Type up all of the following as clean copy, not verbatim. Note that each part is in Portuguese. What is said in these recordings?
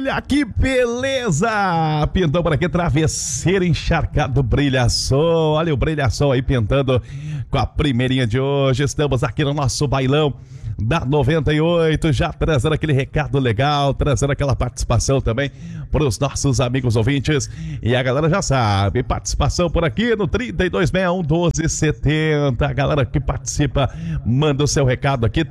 Olha que beleza! Pintando por aqui, travesseiro encharcado, brilha sol. Olha o brilha sol aí pintando com a primeirinha de hoje. Estamos aqui no nosso bailão da 98, já trazendo aquele recado legal, trazendo aquela participação também para os nossos amigos ouvintes. E a galera já sabe, participação por aqui no 3261-1270. A galera que participa, manda o seu recado aqui,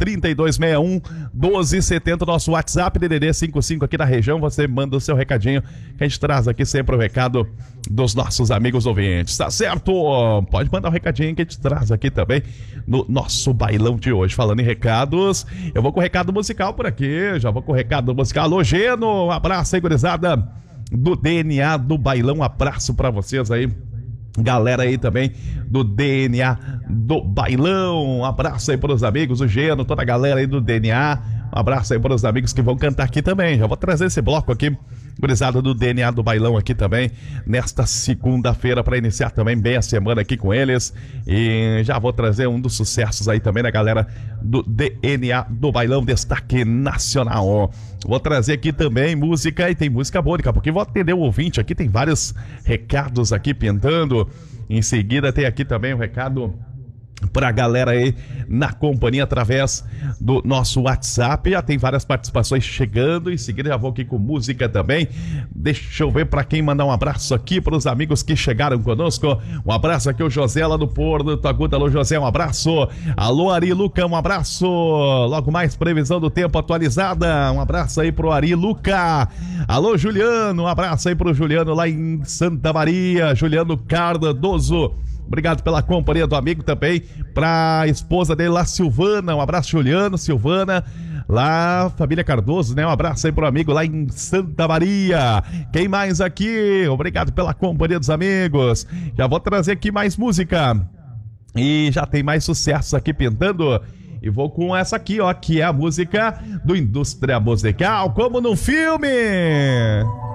3261-1270, nosso WhatsApp, DDD 55 aqui na região. Você manda o seu recadinho, que a gente traz aqui sempre o recado dos nossos amigos ouvintes, tá certo? Pode mandar um recadinho que a gente traz aqui também no nosso bailão de hoje. Falando em recados, eu vou com o recado musical por aqui, já vou com o recado musical. Alô, Geno, um abraço aí, gurizada do DNA do bailão, um abraço pra vocês aí, galera aí também do DNA do bailão, um abraço aí pros amigos, o Geno, toda a galera aí do DNA, um abraço aí pros amigos que vão cantar aqui também. Já vou trazer esse bloco aqui, gurizada do DNA do bailão aqui também, nesta segunda-feira, para iniciar também bem a semana aqui com eles. E já vou trazer um dos sucessos aí também da galera do DNA do bailão, destaque nacional. Vou trazer aqui também música, e tem música boa, porque vou atender o ouvinte aqui, tem vários recados aqui pintando. Em seguida tem aqui também um recado pra galera aí na companhia através do nosso WhatsApp. Já tem várias participações chegando. Em seguida já vou aqui com música também. Deixa eu ver pra quem mandar um abraço aqui pros amigos que chegaram conosco. Um abraço aqui, o José lá do Porto Agudo. Alô, José, um abraço. Alô, Ari Luca, um abraço. Logo mais, previsão do tempo atualizada. Um abraço aí pro Ari Luca. Alô, Juliano, um abraço aí pro Juliano lá em Santa Maria. Juliano Cardoso, obrigado pela companhia do amigo também. Pra esposa dele lá, Silvana, um abraço, Juliano, Silvana, lá, família Cardoso, né? Um abraço aí pro amigo lá em Santa Maria. Quem mais aqui? Obrigado pela companhia dos amigos. Já vou trazer aqui mais música. E já tem mais sucessos aqui pintando. E vou com essa aqui, ó, que é a música do Indústria Musical, como no filme.